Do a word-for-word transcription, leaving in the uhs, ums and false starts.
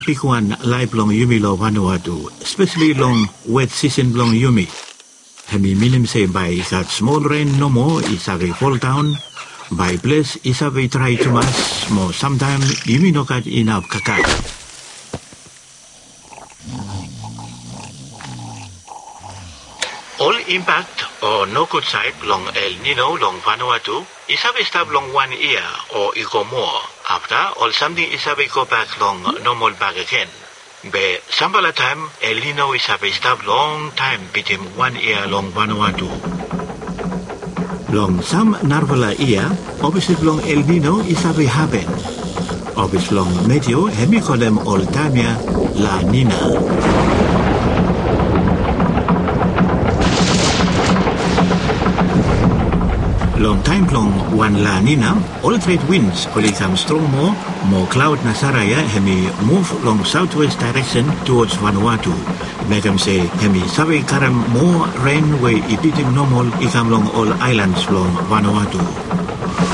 Pick one live long yumi lo Vanuatu, especially long wet season long yumi. Hemi minim say by that small rain no more is a fall down. By place is a try to mass more sometime yumi no kat enough kakat. All impact or no good side long El Nino long Vanuatu is a stop long one year or eco more. After all something is a go back long normal back again. Be sambala time El Nino is a stop long time between one year long Vanuatu. Long some narvala year, opposite long El Nino is a happen. Opposite long medio hemicolem all time La Nina. Long time long one La Nina, all trade winds only come strong more, more cloud Nasaraya hemi move long southwest direction towards Vanuatu. Make them say hemi sabi karam more rain way ipitim normal ikam long all islands long Vanuatu.